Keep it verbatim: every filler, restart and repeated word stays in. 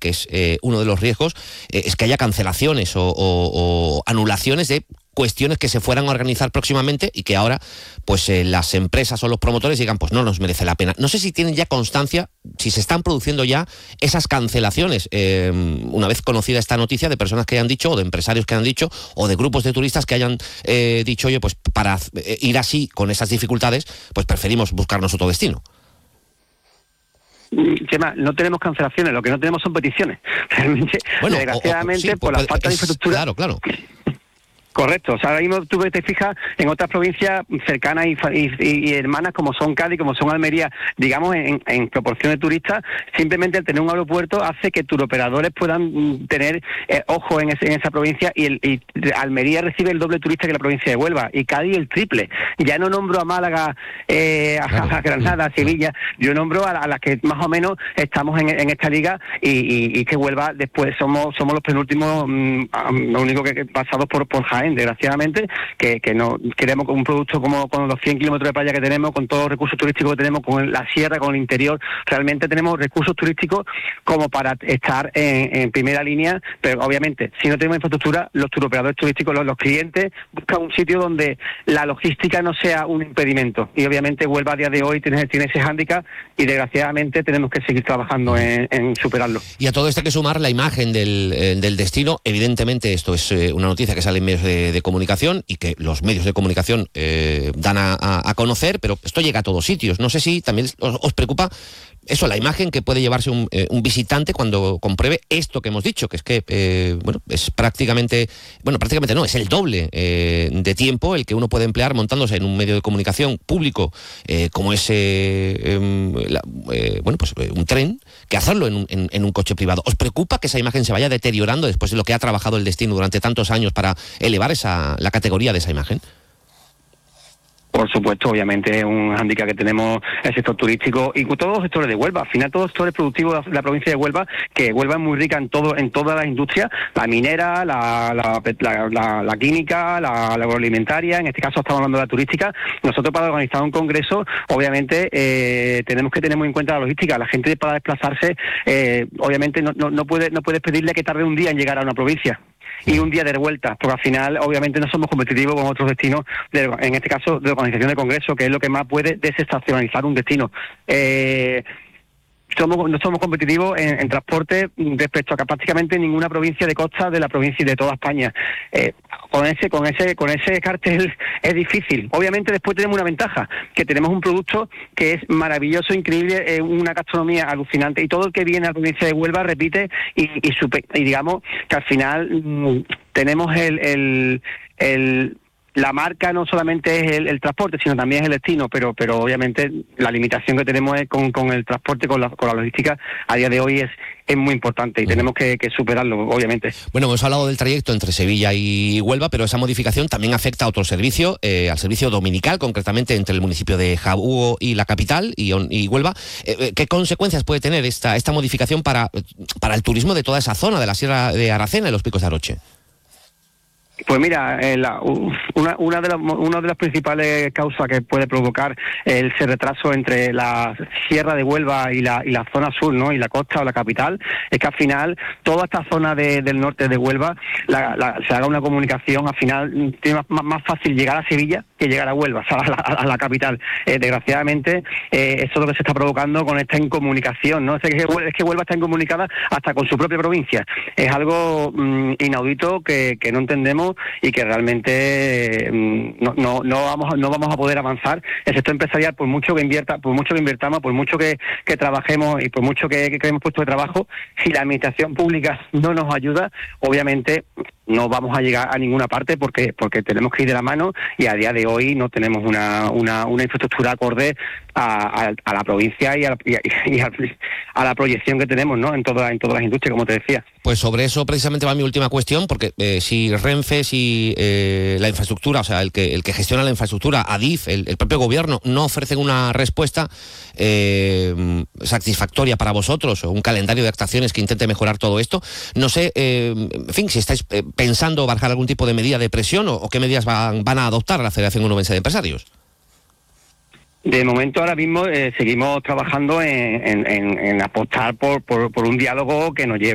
que es eh, uno de los riesgos, eh, es que haya cancelaciones o, o, o anulaciones de cuestiones que se fueran a organizar próximamente y que ahora pues eh, las empresas o los promotores digan pues no nos merece la pena. No sé si tienen ya constancia, si se están produciendo ya esas cancelaciones, eh, una vez conocida esta noticia, de personas que hayan dicho, o de empresarios que han dicho, o de grupos de turistas que hayan eh, dicho, oye, pues para ir así con esas dificultades, pues preferimos buscarnos otro destino. Chema, no tenemos cancelaciones, lo que no tenemos son peticiones. Realmente, bueno, desgraciadamente, o, o, sí, por pues, la falta es, de infraestructura. Claro, claro. Correcto, o sea, ahora mismo tú te fijas en otras provincias cercanas y, y, y hermanas como son Cádiz, como son Almería, digamos en, en proporción de turistas, simplemente el tener un aeropuerto hace que turoperadores puedan tener eh, ojo en, ese, en esa provincia y, el, y Almería recibe el doble turista que la provincia de Huelva y Cádiz el triple. Ya no nombro a Málaga, eh, a, a Granada, a Sevilla, yo nombro a, a las que más o menos estamos en, en esta liga y, y, y que Huelva después somos somos los penúltimos, mmm, lo único que pasados por, por Jaén, desgraciadamente, que, que no queremos un producto como con los cien kilómetros de playa que tenemos, con todos los recursos turísticos que tenemos, con la sierra, con el interior, realmente tenemos recursos turísticos como para estar en, en primera línea, pero obviamente, si no tenemos infraestructura, los turoperadores turísticos, los, los clientes, buscan un sitio donde la logística no sea un impedimento, y obviamente Huelva a día de hoy tiene, tiene ese hándicap, y desgraciadamente tenemos que seguir trabajando en, en superarlo. Y a todo esto hay que sumar la imagen del, eh, del destino. Evidentemente esto es eh, una noticia que sale en medios de, de comunicación y que los medios de comunicación eh, dan a, a, a conocer, pero esto llega a todos sitios. No sé si también os, os preocupa eso, la imagen que puede llevarse un, eh, un visitante cuando compruebe esto que hemos dicho, que es que, eh, bueno, es prácticamente, bueno, prácticamente no, es el doble eh, de tiempo el que uno puede emplear montándose en un medio de comunicación público eh, como es, eh, eh, la, eh, bueno, pues eh, un tren, que hacerlo en un, en, en un coche privado. ¿Os preocupa que esa imagen se vaya deteriorando después de lo que ha trabajado el destino durante tantos años para elevar esa la categoría de esa imagen? Por supuesto, obviamente, un hándicap que tenemos el sector turístico y todos los sectores de Huelva. Al final, todos los sectores productivos de la provincia de Huelva, que Huelva es muy rica en todo, en todas las industrias, la minera, la, la, la, la, la química, la, la agroalimentaria, en este caso estamos hablando de la turística. Nosotros, para organizar un congreso, obviamente, eh, tenemos que tener muy en cuenta la logística. La gente, para desplazarse, eh, obviamente, no, no, no, puede, no puedes pedirle que tarde un día en llegar a una provincia y un día de vuelta, porque al final obviamente no somos competitivos con otros destinos, de, en este caso de organización de congresos, que es lo que más puede desestacionalizar un destino. Eh, somos, no somos competitivos en, en transporte respecto a que prácticamente ninguna provincia de costa de la provincia y de toda España. Eh, con ese, con ese, con ese cartel es difícil. Obviamente después tenemos una ventaja, que tenemos un producto que es maravilloso, increíble, eh, una gastronomía alucinante, y todo el que viene a la provincia de Huelva repite y, y, super, y digamos que al final mmm, tenemos el, el, el la marca no solamente es el, el transporte, sino también es el destino, pero pero obviamente la limitación que tenemos es con, con el transporte, con la, con la logística, a día de hoy es, es muy importante y tenemos que, que superarlo, obviamente. Bueno, hemos hablado del trayecto entre Sevilla y Huelva, pero esa modificación también afecta a otro servicio, eh, al servicio dominical, concretamente entre el municipio de Jabugo y la capital, y, y Huelva. Eh, ¿Qué consecuencias puede tener esta, esta modificación para, para el turismo de toda esa zona, de la Sierra de Aracena y los Picos de Aroche? Pues mira, eh, la, una, una, de las, una de las principales causas que puede provocar el ese retraso entre la Sierra de Huelva y la, y la zona sur, ¿no?, y la costa o la capital, es que al final toda esta zona de, del norte de Huelva la, la, se haga una comunicación, al final tiene más, más fácil llegar a Sevilla que llegar a Huelva, o sea, a, la, a la capital. Eh, desgraciadamente, eh, eso es lo que se está provocando con esta incomunicación, ¿no? Es que, es que Huelva está incomunicada hasta con su propia provincia. Es algo mmm, inaudito que, que no entendemos y que realmente eh, no, no, no vamos no vamos a poder avanzar. El sector empresarial, por mucho que invierta, por mucho que invirtamos, por mucho que, que trabajemos y por mucho que, que creemos puestos de trabajo, si la administración pública no nos ayuda, obviamente no vamos a llegar a ninguna parte porque porque tenemos que ir de la mano, y a día de hoy no tenemos una una, una infraestructura acorde a, a, a la provincia y, a, y, a, y a, a la proyección que tenemos, ¿no?, en todas en todas las industrias, como te decía. Pues sobre eso precisamente va mi última cuestión, porque eh, si Renfe, si eh, la infraestructura, o sea, el que el que gestiona la infraestructura, Adif, el, el propio gobierno, no ofrecen una respuesta eh, satisfactoria para vosotros, o un calendario de actuaciones que intente mejorar todo esto, no sé, eh, en fin, si estáis eh, pensando bajar algún tipo de medida de presión, o, o qué medidas van, van a adoptar la Federación Onubense de Empresarios. De momento, ahora mismo, eh, seguimos trabajando en, en, en, en apostar por, por, por un diálogo que nos lleve